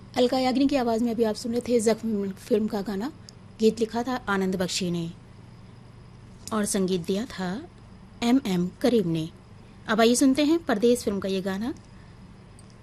अलका याग्निक की आवाज़ में अभी आप सुन रहे थे जख्म फिल्म का गाना। गीत लिखा था आनंद बख्शी ने और संगीत दिया था एम करीम ने। अब आइए सुनते हैं परदेस फिल्म का ये गाना,